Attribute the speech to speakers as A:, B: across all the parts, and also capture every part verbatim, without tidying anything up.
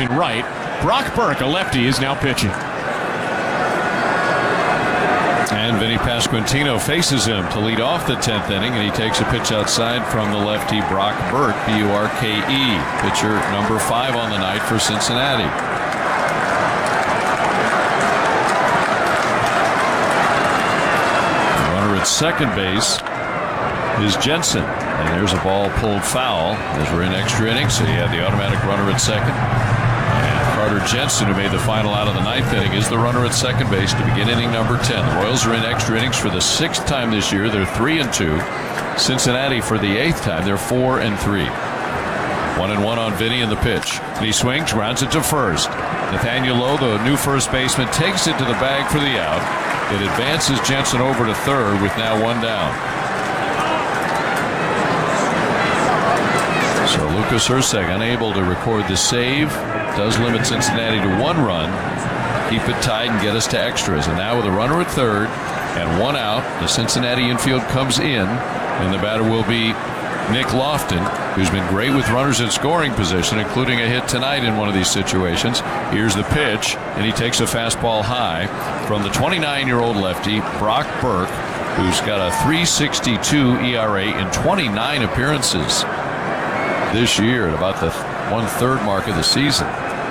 A: in right. Brock Burke, a lefty, is now pitching.
B: And Vinny Pasquantino faces him to lead off the tenth inning, and he takes a pitch outside from the lefty Brock Burke, B U R K E, pitcher number five on the night for Cincinnati. The runner at second base is Jensen, and there's a ball pulled foul as we're in extra innings, so you have the automatic runner at second. Carter Jensen, who made the final out of the ninth inning, is the runner at second base to begin inning number ten. The Royals are in extra innings for the sixth time this year. They're three and two. Cincinnati for the eighth time. They're four and three. One and one on Vinny in the pitch. And he swings, grounds it to first. Nathaniel Lowe, the new first baseman, takes it to the bag for the out. It advances Jensen over to third with now one down. So Lucas Erceg unable to record the save. Does limit Cincinnati to one run, keep it tied and get us to extras. And now with a runner at third and one out, the Cincinnati infield comes in, and the batter will be Nick Lofton, who's been great with runners in scoring position, including a hit tonight in one of these situations. Here's the pitch, and he takes a fastball high from the twenty-nine-year-old lefty Brock Burke, who's got a three sixty-two E R A in twenty-nine appearances this year at about the one-third mark of the season.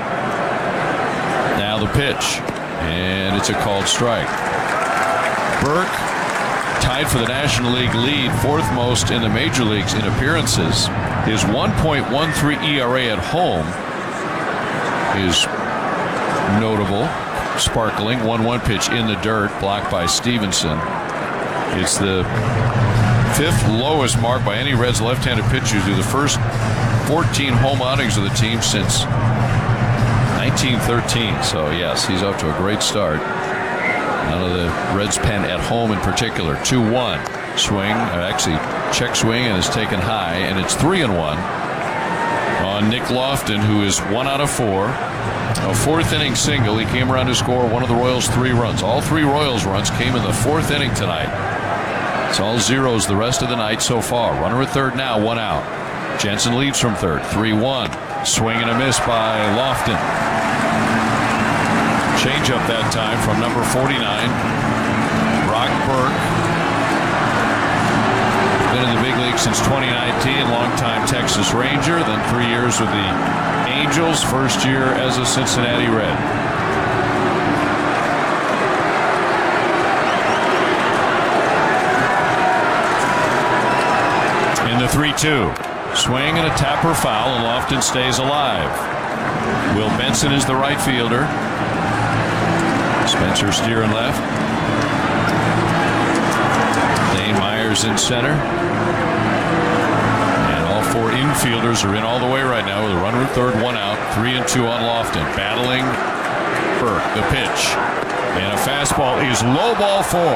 B: Now the pitch, and it's a called strike. Burke tied for the National League lead, fourth most in the major leagues in appearances. His one point one three E R A at home is notable, sparkling. one one pitch in the dirt, blocked by Stevenson. It's the fifth lowest mark by any Reds left-handed pitcher through the first fourteen home outings of the team since nineteen thirteen. So yes, he's off to a great start. None of the Reds pen at home in particular. two one swing, actually check swing, and is taken high, and it's three and one on Nick Lofton, who is one out of four. A fourth inning single. He came around to score one of the Royals' three runs. All three Royals runs came in the fourth inning tonight. It's all zeros the rest of the night so far. Runner at third now, one out. Jensen leads from third. three one. Swing and a miss by Lofton. Change up that time from number forty-nine, Brock Burke. Been in the big league since twenty nineteen, longtime Texas Ranger, then three years with the Angels, first year as a Cincinnati Red. In the three two. Swing and a tapper foul, and Lofton stays alive. Will Benson is the right fielder. Spencer steering left. Dane Myers in center. And all four infielders are in all the way right now with a runner at third, one out, three and two on Lofton. Battling Burke, the pitch. And a fastball is low ball four.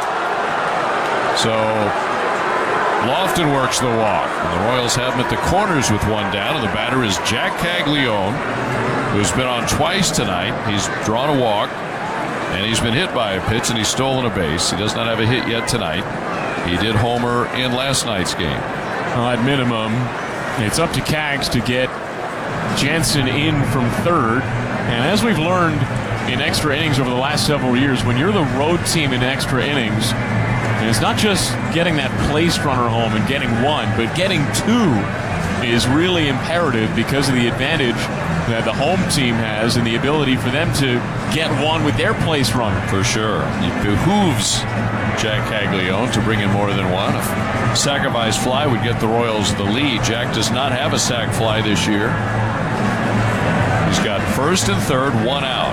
B: So Lofton works the walk. And the Royals have him at the corners with one down, and the batter is Jack Caglione, who's been on twice tonight. He's drawn a walk, and he's been hit by a pitch, and he's stolen a base. He does not have a hit yet tonight. He did homer in last night's game.
A: Well, at minimum, it's up to Cags to get Jensen in from third. And as we've learned in extra innings over the last several years, when you're the road team in extra innings, and it's not just getting that place runner home and getting one, but getting two is really imperative because of the advantage that the home team has and the ability for them to get one with their place runner.
B: For sure. It behooves Jack Caglione to bring in more than one. A sacrifice fly would get the Royals the lead. Jack does not have a sac fly this year. He's got first and third, one out.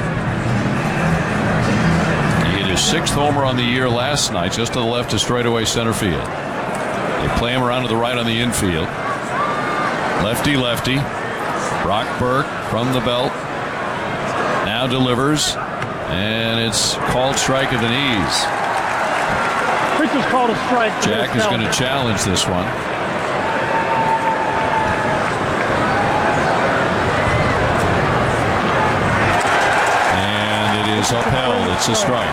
B: He hit his sixth homer on the year last night, just to the left of straightaway center field. They play him around to the right on the infield. Lefty, lefty. Brock Burke from the belt. Now delivers. And it's called strike at the knees.
C: Pitch was called a strike.
B: Jack is going to challenge this one. And it is upheld. It's a strike.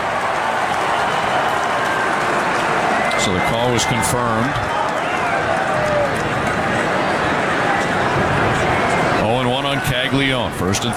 B: So the call was confirmed. oh and one on Caglione. First and